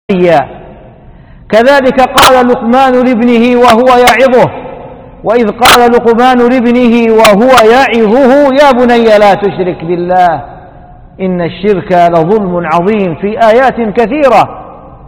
كذلك قال لقمان لابنه وهو يعظه، وإذ قال لقمان لابنه وهو يعظه يا بني لا تشرك بالله إن الشرك لظلم عظيم، في آيات كثيرة.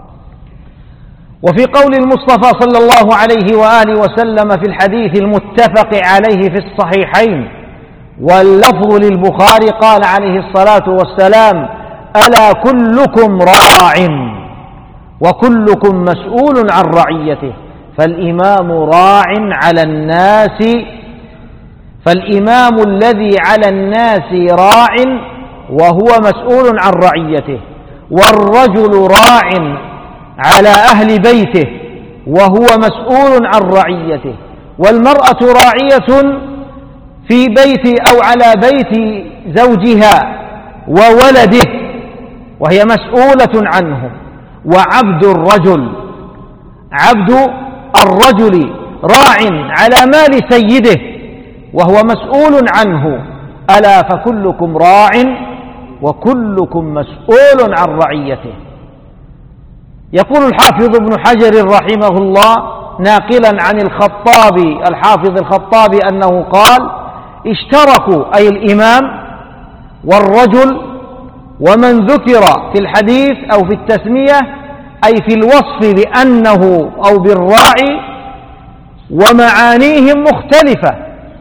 وفي قول المصطفى صلى الله عليه وآله وسلم في الحديث المتفق عليه في الصحيحين واللفظ للبخاري قال عليه الصلاة والسلام: ألا كلكم راع وكلكم مسؤول عن رعيته. فالإمام راع على الناس، فالإمام الذي على الناس راع وهو مسؤول عن رعيته، والرجل راع على أهل بيته وهو مسؤول عن رعيته، والمرأة راعية في بيت أو على بيت زوجها وولده وهي مسؤولة عنه. وعبد الرجل، عبد الرجل راع على مال سيده وهو مسؤول عنه. ألا فكلكم راع وكلكم مسؤول عن رعيته. يقول الحافظ ابن حجر رحمه الله ناقلا عن الخطابي الحافظ الخطابي أنه قال: اشتركوا أي الإمام والرجل ومن ذكر في الحديث أو في التسمية أي في الوصف بأنه أو بالراعي، ومعانيهم مختلفة.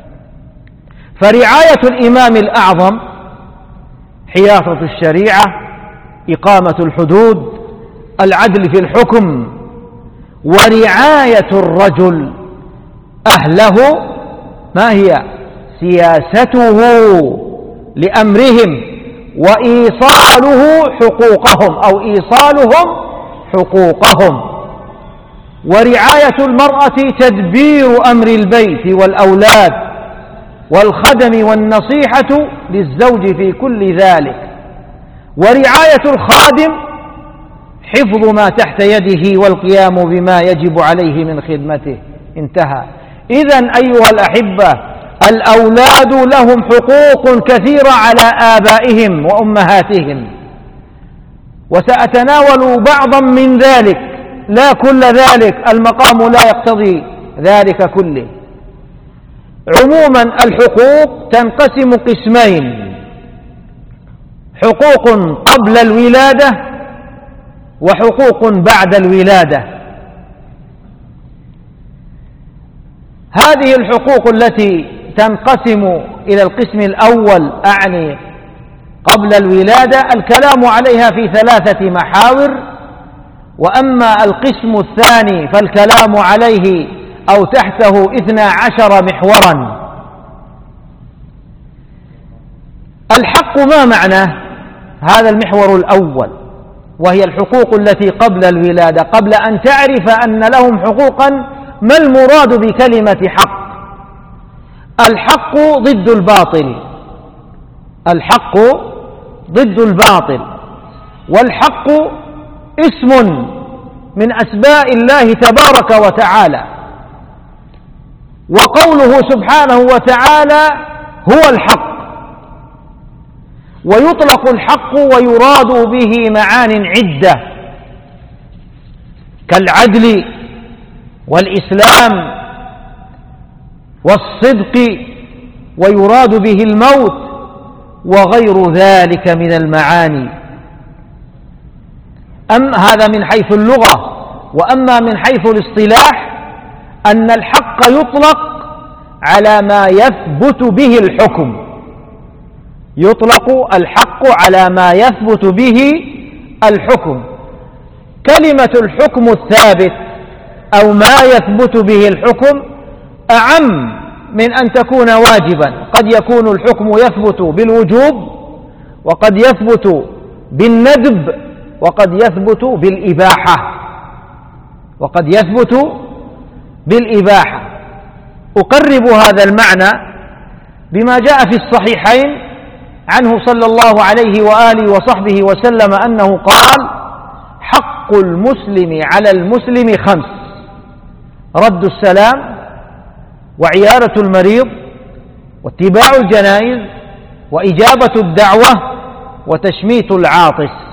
فرعاية الإمام الأعظم حياطة الشريعة، إقامة الحدود، العدل في الحكم. ورعاية الرجل أهله ما هي؟ سياسته لأمرهم وإيصاله حقوقهم أو إيصالهم حقوقهم. ورعاية المرأة تدبير أمر البيت والأولاد والخدم والنصيحة للزوج في كل ذلك. ورعاية الخادم حفظ ما تحت يده والقيام بما يجب عليه من خدمته. انتهى. إذن أيها الأحبة، الأولاد لهم حقوق كثيرة على آبائهم وأمهاتهم، وسأتناول بعضا من ذلك لا كل ذلك، المقام لا يقتضي ذلك كله. عموما الحقوق تنقسم قسمين: حقوق قبل الولادة وحقوق بعد الولادة. هذه الحقوق التي تنقسم إلى القسم الأول أعني قبل الولادة الكلام عليها في 3 محاور، وأما القسم الثاني فالكلام عليه أو تحته 12 محورا. الحق ما معناه؟ هذا المحور الأول، وهي الحقوق التي قبل الولادة. قبل أن تعرف أن لهم حقوقا، ما المراد بكلمة حق؟ الحق ضد الباطل، الحق ضد الباطل، والحق اسم من أسماء الله تبارك وتعالى، وقوله سبحانه وتعالى هو الحق. ويطلق الحق ويراد به معان عدة كالعدل والإسلام والصدق، ويراد به الموت وغير ذلك من المعاني. هذا من حيث اللغة. وأما من حيث الاصطلاح أن الحق يطلق على ما يثبت به الحكم، يطلق الحق على ما يثبت به الحكم. كلمة الحكم الثابت أو ما يثبت به الحكم أعم من أن تكون واجبا. قد يكون الحكم يثبت بالوجوب، وقد يثبت بالندب، وقد يثبت بالإباحة، وقد يثبت بالإباحة. أقرب هذا المعنى بما جاء في الصحيحين عنه صلى الله عليه وآله وصحبه وسلم أنه قال: حق المسلم على المسلم 5: رد السلام، وعيادة المريض، واتباع الجنائز، وإجابة الدعوة، وتشميت العاطس.